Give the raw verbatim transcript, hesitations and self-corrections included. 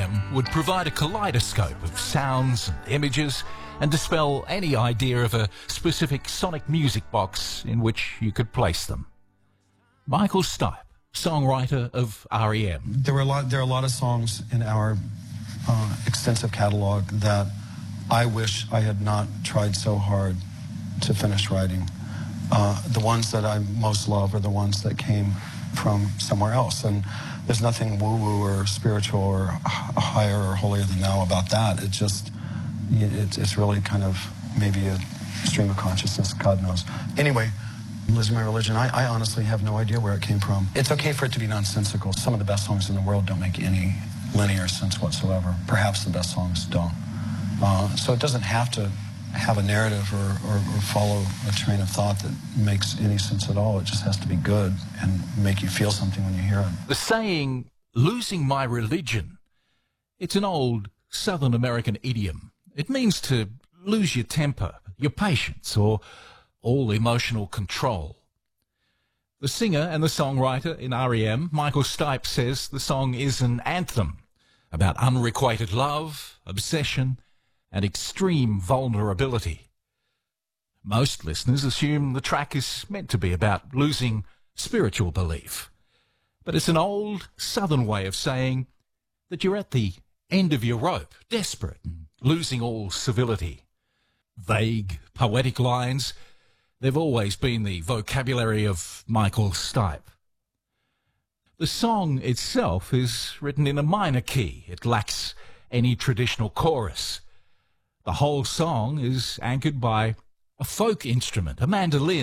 M would provide a kaleidoscope of sounds and images and dispel any idea of a specific sonic music box in which you could place them. Michael Stipe, songwriter of R E M. There were a lot. There are a lot of songs in our uh, extensive catalog that I wish I had not tried so hard to finish writing. Uh, the ones that I most love are the ones that came from somewhere else, and there's nothing woo-woo or spiritual or higher or holier than thou about that. It just, it, it's really kind of maybe a stream of consciousness, God knows. Anyway, Losing My Religion, I, I honestly have no idea where it came from. It's okay for it to be nonsensical. Some of the best songs in the world don't make any linear sense whatsoever. Perhaps the best songs don't. Uh, so it doesn't have to have a narrative or, or, or follow a train of thought that makes any sense at all. It just has to be good and make you feel something when you hear it. The saying, losing my religion, it's an old Southern American idiom. It means to lose your temper, your patience, or all emotional control. The singer and the songwriter in R E M, Michael Stipe, says the song is an anthem about unrequited love, obsession, and extreme vulnerability. Most listeners assume the track is meant to be about losing spiritual belief. But it's an old Southern way of saying that you're at the end of your rope, desperate and losing all civility. Vague, poetic lines, they've always been the vocabulary of Michael Stipe. The song itself is written in a minor key. It lacks any traditional chorus. The whole song is anchored by a folk instrument, a mandolin.